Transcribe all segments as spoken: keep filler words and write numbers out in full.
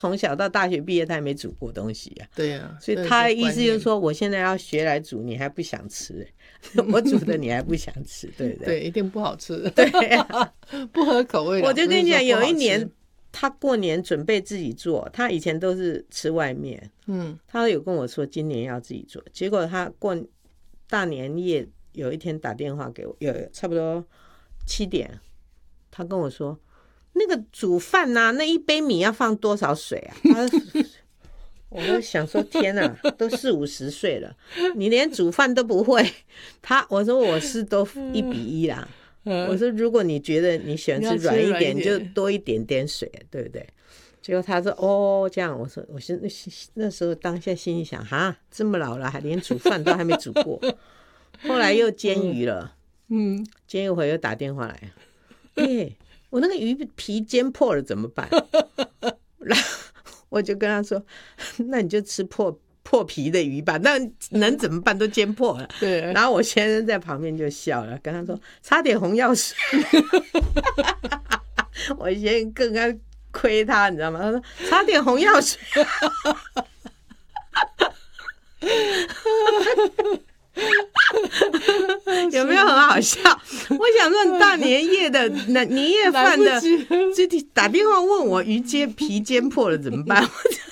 从小到大学毕业他也没煮过东西啊。 对啊， 所以他的意思就是说我现在要学来煮你还不想吃我煮的你还不想吃，对不对？ 对，一定不好吃， 对、啊、 不合口味。 我就跟你讲，有一年他过年准备自己做，他以前都是吃外面，嗯，他有跟我说今年要自己做，结果他过大年夜有一天打电话给我，有差不多七点，他跟我说那个煮饭啊，那一杯米要放多少水啊？他我就想说天啊，都四五十岁了，你连煮饭都不会。他我说我是都一比一啦。我说如果你觉得你喜欢吃软一点，就多一点点水，对不对？结果他说哦这样，我说我现那时候当下心里想哈，这么老了还连煮饭都还没煮过。后来又煎鱼了，嗯，煎一会又打电话来，哎、欸，我那个鱼皮煎破了怎么办？然后我就跟他说，那你就吃破破皮的鱼吧，那能怎么办？都煎破了。对。然后我先生在旁边就笑了，跟他说擦点红药水。我先生更加亏他，你知道吗？他说擦点红药水。有没有很好笑？我想说大年夜的年夜饭的，就打电话问我鱼煎皮煎破了怎么办？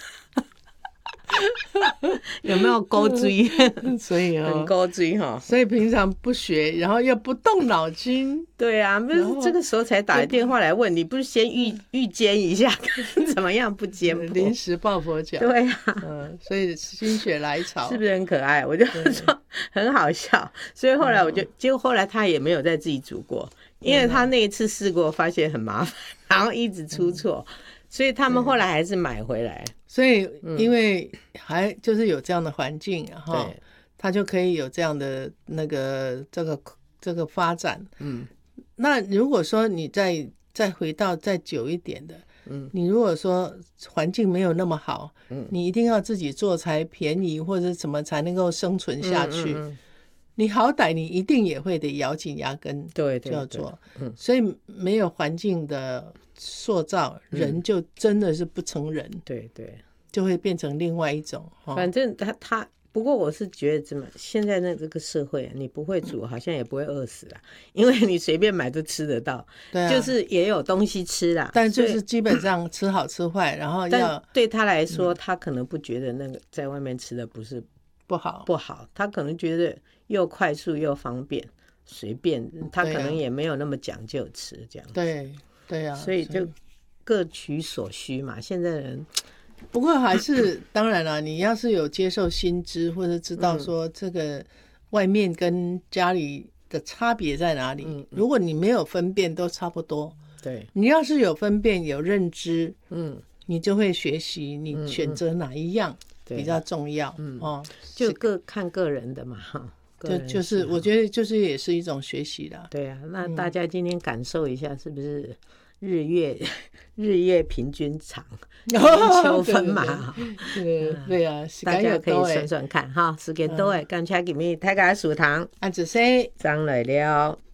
有没有勾追？ 所以、哦、 很勾追哈。 所以平常不学，然后又不动脑筋。 对啊，不是这个时候才打电话来问你，不是先预预煎一下，怎么样不煎破？ 临时抱佛脚。 对啊， 嗯，所以心血来潮， 是不是很可爱？我就说很好笑，所以后来我就，结果后来他也没有再自己煮过，因为他那一次试过，发现很麻烦，然后一直出错。嗯，所以他们后来还是买回来。 所以因为还就是有这样的环境哈、嗯，他就可以有这样的那个这个这个发展。嗯，那如果说你再再回到再久一点的，嗯，你如果说环境没有那么好，嗯，你一定要自己做才便宜或者什么才能够生存下去。嗯嗯嗯，你好歹你一定也会得咬紧牙根，对，就要做。嗯，所以没有环境的塑造，人就真的是不成人。嗯，对对，就会变成另外一种。 反正他他，不过我是觉得这么现在的这个社会，你不会煮，好像也不会饿死啦，因为你随便买都吃得到。对啊，就是也有东西吃啦。 但就是基本上吃好吃坏，然后要但对他来说，他可能不觉得那个在外面吃的不是不好不好，他可能觉得又快速又方便，随便，他可能也没有那么讲究吃这样子。 对对啊， 所以就各取所需嘛。现在人不过还是当然了，你要是有接受新知，或者知道说这个外面跟家里的差别在哪里，嗯嗯，如果你没有分辨都差不多。对，你要是有分辨有认知，嗯，你就会学习你选择哪一样比较重要。嗯，哦， 就各看个人的嘛哈。 就就是我觉得就是也是一种学习啦。 对啊，那大家今天感受一下是不是日月日月平均长，秋分嘛？ 对对啊， 大家可以算算看哈，时间多诶，感谢今日大家收听， 安子生张来了。